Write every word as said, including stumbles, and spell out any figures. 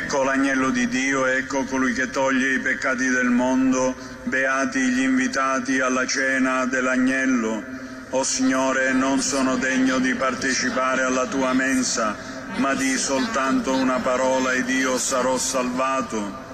Ecco l'agnello di Dio, ecco colui che toglie i peccati del mondo, beati gli invitati alla cena dell'agnello. O Signore, non sono degno di partecipare alla tua mensa, ma di soltanto una parola ed io sarò salvato.